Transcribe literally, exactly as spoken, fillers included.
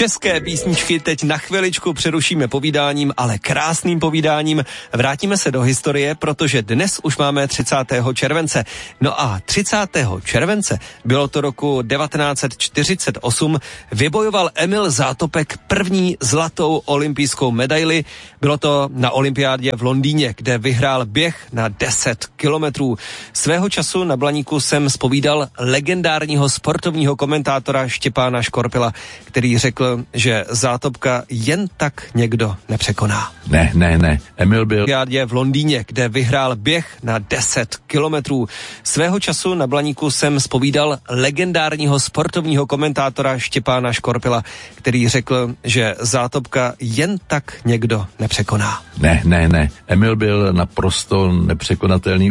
České písničky teď na chviličku přerušíme povídáním, ale krásným povídáním. Vrátíme se do historie, protože dnes už máme třicátého července. No a třicátého července, bylo to roku devatenáct set čtyřicet osm, vybojoval Emil Zátopek první zlatou olympijskou medaili. Bylo to na olympiádě v Londýně, kde vyhrál běh na deset kilometrů. Svého času na Blaníku jsem zpovídal legendárního sportovního komentátora Štěpána Škorpila, který řekl, že Zátopka jen tak někdo nepřekoná. Ne, ne, ne. Emil byl... Je v Londýně, kde vyhrál běh na deset kilometrů. Svého času na Blaníku jsem zpovídal legendárního sportovního komentátora Štěpána Škorpila, který řekl, že Zátopka jen tak někdo nepřekoná. Ne, ne, ne. Emil byl naprosto nepřekonatelný.